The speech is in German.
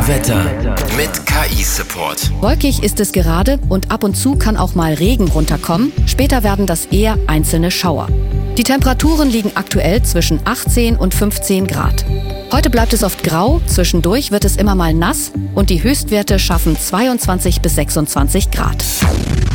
Wetter mit KI-Support. Wolkig ist es gerade und ab und zu kann auch mal Regen runterkommen. Später werden das eher einzelne Schauer. Die Temperaturen liegen aktuell zwischen 18 und 15 Grad. Heute bleibt es oft grau, zwischendurch wird es immer mal nass und die Höchstwerte schaffen 22 bis 26 Grad.